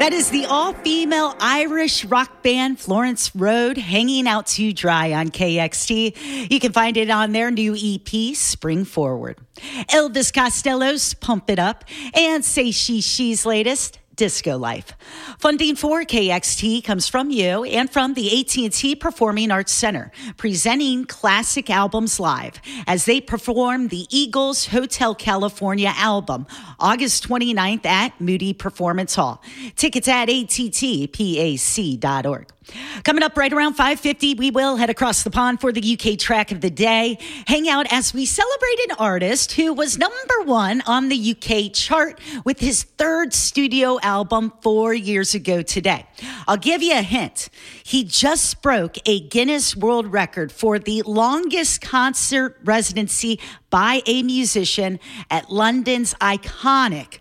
That is the all-female Irish rock band Florence Road hanging out to dry on KXT. You can find it on their new EP, Spring Forward. Elvis Costello's Pump It Up, and Say She's latest, Disco Life. Funding for KXT comes from you and from the AT&T Performing Arts Center, presenting classic albums live as they perform the Eagles Hotel California album August 29th at Moody Performance Hall. Tickets at attpac.org. Coming up right around 5:50, we will head across the pond for the UK track of the day. Hang out as we celebrate an artist who was number one on the UK chart with his third studio album 4 years ago today. I'll give you a hint. He just broke a Guinness World Record for the longest concert residency by a musician at London's iconic